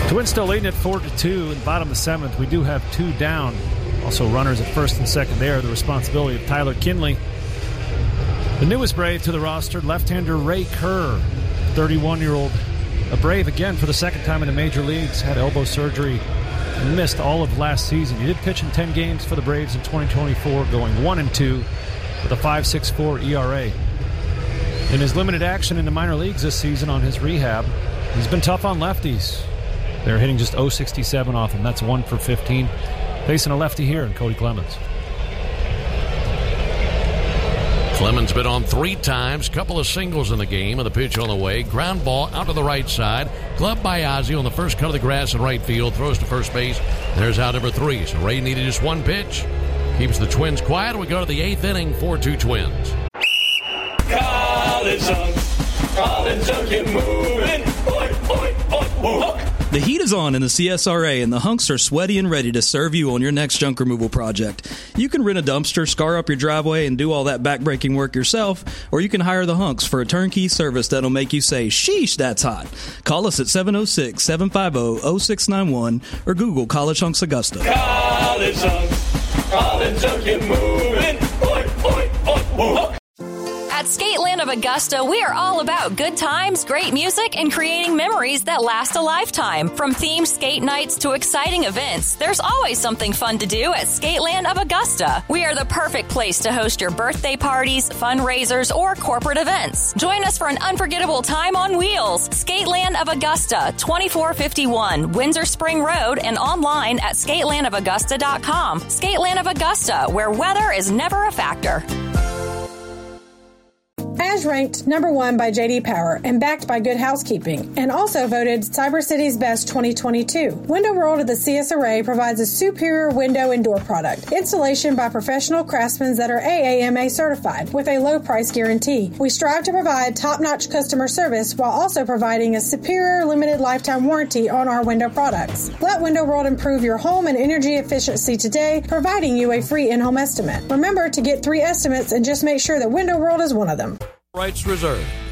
Twins still leading at 4-2 in the bottom of the 7th. We do have 2 down. Also runners at first and second there. The responsibility of Tyler Kinley. The newest Brave to the roster, left-hander Ray Kerr, 31-year-old. A Brave again for the second time in the major leagues. Had elbow surgery and missed all of last season. He did pitch in 10 games for the Braves in 2024, going 1-2 with a 5.64 ERA. In his limited action in the minor leagues this season on his rehab, he's been tough on lefties. They're hitting just .067 off him. That's 1 for 15. Facing a lefty here in Cody Clemens. Clemens been on 3 times, couple of singles in the game, and the pitch on the way. Ground ball out to the right side. Gloved by Ozzie on the first cut of the grass in right field. Throws to first base. There's out number 3. So Ray needed just 1 pitch. Keeps the Twins quiet. We go to the 8th inning, 4-2 Twins. College Hunk, get moving. Oi, oi, oi, Hunk. The heat is on in the CSRA, and the Hunks are sweaty and ready to serve you on your next junk removal project. You can rent a dumpster, scar up your driveway, and do all that backbreaking work yourself, or you can hire the Hunks for a turnkey service that'll make you say, sheesh, that's hot. Call us at 706-750-0691 or Google College Hunks Augusta. College Hunk, get moving. Oi, oi, oi, Hunk. At Skateland of Augusta, we are all about good times, great music, and creating memories that last a lifetime. From themed skate nights to exciting events, there's always something fun to do at Skateland of Augusta. We are the perfect place to host your birthday parties, fundraisers, or corporate events. Join us for an unforgettable time on wheels. Skateland of Augusta, 2451 Windsor Spring Road, and online at skatelandofaugusta.com. Skateland of Augusta, where weather is never a factor. As ranked number 1 by J.D. Power and backed by Good Housekeeping, and also voted Cyber City's Best 2022. Window World of the CSRA provides a superior window and door product. Installation by professional craftsmen that are AAMA certified with a low price guarantee. We strive to provide top-notch customer service while also providing a superior limited lifetime warranty on our window products. Let Window World improve your home and energy efficiency today, providing you a free in-home estimate. Remember to get 3 estimates and just make sure that Window World is one of them. Rights reserved.